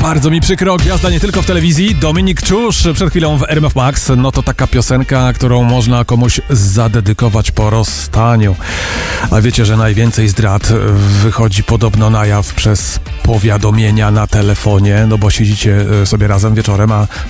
Bardzo mi przykro, gwiazda nie tylko w telewizji, Dominik Czusz przed chwilą w RMF Max. No to taka piosenka, którą można komuś zadedykować po rozstaniu. A wiecie, że najwięcej zdrad wychodzi podobno na jaw przez powiadomienia na telefonie, no bo siedzicie sobie razem wieczorem, a